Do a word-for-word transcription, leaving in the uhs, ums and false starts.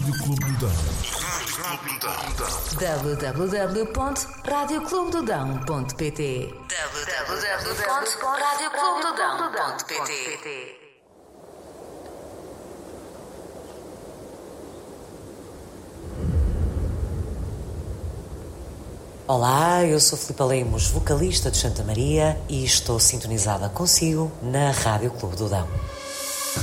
Rádio Clube do Dão. w w w ponto rádio clube do dão ponto p t w w w ponto rádio clube do dão ponto p t. Olá, eu sou Filipe Lemos, vocalista de Santa Maria, e estou sintonizada consigo na Rádio Clube do Dão.